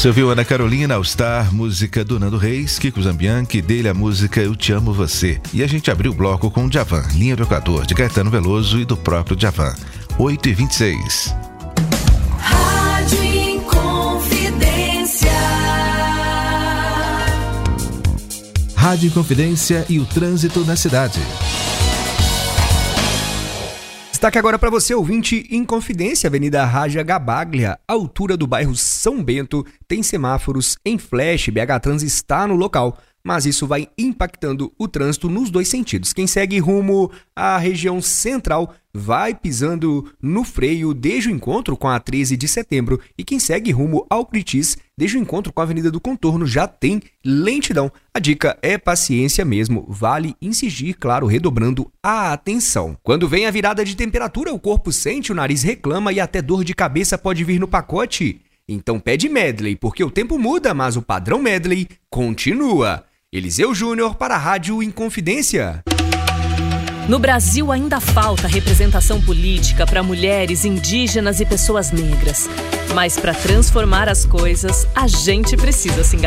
Você ouviu Ana Carolina, All Star, música do Nando Reis, Kiko Zambianchi, dele a música Eu Te Amo Você. E a gente abriu o bloco com Djavan, Linha do Equador, de Caetano Veloso e do próprio Djavan. 8h26. Rádio Inconfidência. Rádio Inconfidência e o trânsito na cidade. Destaque agora para você, ouvinte Inconfidência, Avenida Raja Gabaglia, altura do bairro São Bento, tem semáforos em flash, BH Trans está no local, mas isso vai impactando o trânsito nos dois sentidos. Quem segue rumo à região central vai pisando no freio desde o encontro com a 13 de setembro e quem segue rumo ao Critis, desde o encontro com a Avenida do Contorno, já tem lentidão. A dica é paciência mesmo, vale insistir, claro, redobrando a atenção. Quando vem a virada de temperatura, o corpo sente, o nariz reclama e até dor de cabeça pode vir no pacote. Então pede medley, porque o tempo muda, mas o padrão medley continua. Eliseu Júnior para a Rádio Inconfidência. No Brasil ainda falta representação política para mulheres, indígenas e pessoas negras. Mas para transformar as coisas, a gente precisa se engajar.